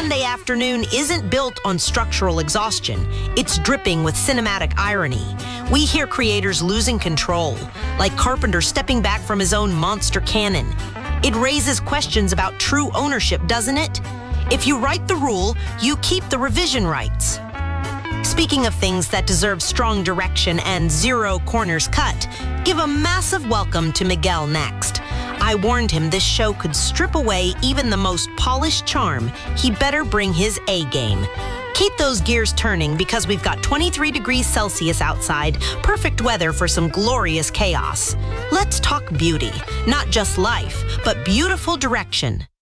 Sunday afternoon isn't built on structural exhaustion. It's dripping with cinematic irony. We hear creators losing control, like Carpenter stepping back from his own monster canon. It raises questions about true ownership, doesn't it? If you write the rule, you keep the revision rights. Speaking of things that deserve strong direction and zero corners cut, give a massive welcome to Miguel next. I warned him this show could strip away even the most polished charm. He better bring his A game. Keep those gears turning because we've got 23 degrees Celsius outside, perfect weather for some glorious chaos. Let's talk beauty, not just life, but beautiful direction.